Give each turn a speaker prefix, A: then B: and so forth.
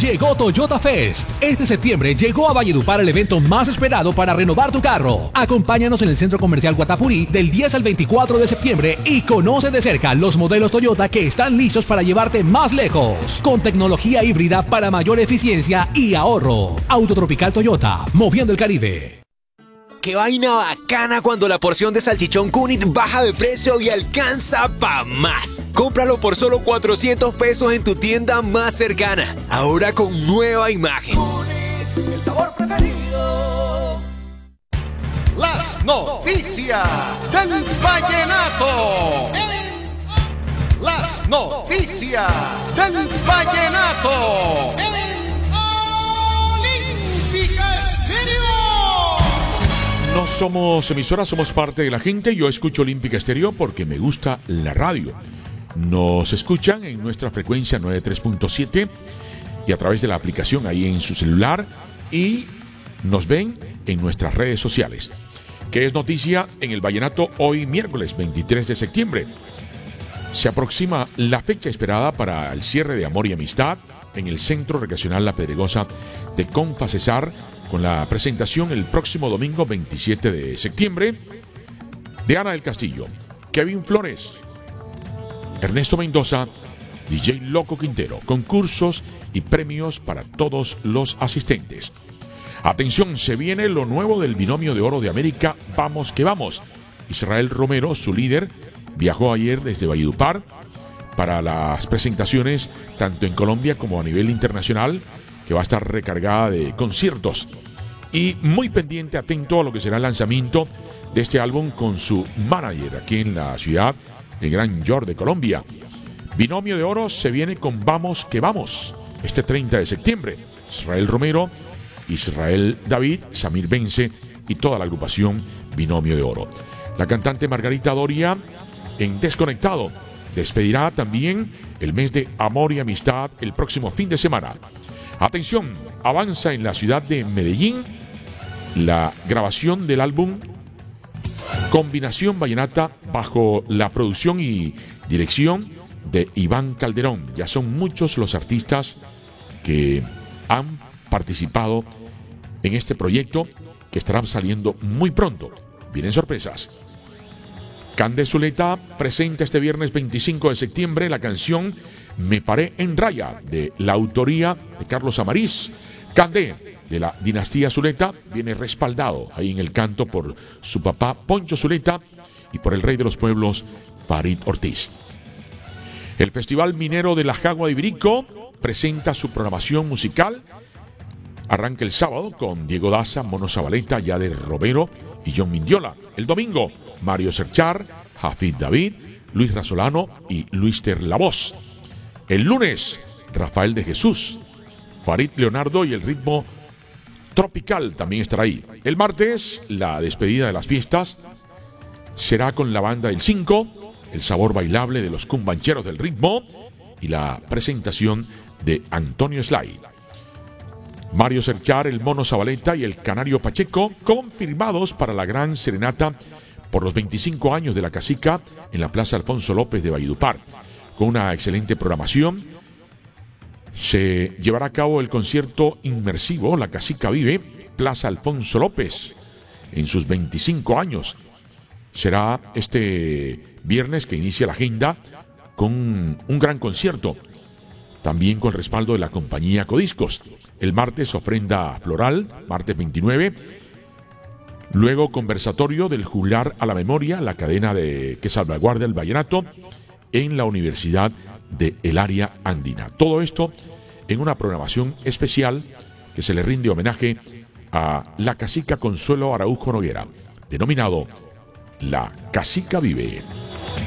A: llegó Toyota Fest. Este septiembre llegó a Valledupar el evento más esperado para renovar tu carro. Acompáñanos en el Centro Comercial Guatapurí del 10 al 24 de septiembre y conoce de cerca los modelos Toyota que están listos para llevarte más lejos. Con tecnología híbrida para mayor eficiencia y ahorro. Autotropical Toyota, moviendo el Caribe.
B: ¡Qué vaina bacana cuando la porción de salchichón Cunit baja de precio y alcanza pa' más! Cómpralo por solo 400 pesos en tu tienda más cercana. Ahora con nueva imagen.
C: Cunit, el sabor preferido.
D: Las noticias del vallenato. Las noticias del vallenato. No somos emisora, somos parte de la gente. Yo escucho Olímpica Estéreo porque me gusta la radio. Nos escuchan en nuestra frecuencia 93.7 y a través de la aplicación ahí en su celular, y nos ven en nuestras redes sociales. ¿Qué es noticia en el vallenato hoy miércoles 23 de septiembre? Se aproxima la fecha esperada para el cierre de Amor y Amistad en el Centro Recreacional La Pedregosa de Confacesar, con la presentación el próximo domingo 27 de septiembre de Ana del Castillo, Kevin Flores, Ernesto Mendoza, DJ Loco Quintero, concursos y premios para todos los asistentes. Atención, se viene lo nuevo del Binomio de Oro de América, Vamos que Vamos. Israel Romero, su líder, viajó ayer desde Valledupar para las presentaciones tanto en Colombia como a nivel internacional, que va a estar recargada de conciertos. Y muy pendiente, atento a lo que será el lanzamiento de este álbum con su manager aquí en la ciudad, el Gran York de Colombia. Binomio de Oro se viene con Vamos que Vamos este 30 de septiembre. Israel Romero, Israel David, Samir Vence y toda la agrupación Binomio de Oro. La cantante Margarita Doria en Desconectado despedirá también el mes de Amor y Amistad el próximo fin de semana. Atención, avanza en la ciudad de Medellín la grabación del álbum Combinación Vallenata bajo la producción y dirección de Iván Calderón. Ya son muchos los artistas que han participado en este proyecto que estará saliendo muy pronto. Vienen sorpresas. Candé Zuleta presenta este viernes 25 de septiembre la canción Me Paré en Raya, de la autoría de Carlos Amariz. Candé, de la dinastía Zuleta, viene respaldado ahí en el canto por su papá Poncho Zuleta y por el rey de los pueblos Farid Ortiz. El Festival Minero de la Jagua de Ibirico presenta su programación musical. Arranca el sábado con Diego Daza, Mono Zabaleta, Yader Romero y John Mindiola. El domingo, Mario Serchar, Jafid David, Luis Razolano y Luis Ter La Voz. El lunes, Rafael de Jesús, Farid Leonardo y el ritmo tropical también estará ahí. El martes, la despedida de las fiestas será con la banda El 5, el sabor bailable de los cumbancheros del ritmo y la presentación de Antonio Slay. Mario Serchar, el Mono Zabaleta y el Canario Pacheco confirmados para la gran serenata por los 25 años de la Casica en la Plaza Alfonso López de Valledupar. Con una excelente programación, se llevará a cabo el concierto inmersivo La Casica Vive, Plaza Alfonso López, en sus 25 años. Será este viernes que inicia la agenda con un gran concierto, también con respaldo de la compañía Codiscos. El martes, ofrenda floral, martes 29. Luego, conversatorio del Juglar a la Memoria, la cadena que salvaguarda el vallenato en la Universidad del Área Andina. Todo esto en una programación especial que se le rinde homenaje a la cacica Consuelo Araujo Noguera, denominado La Casica Vive.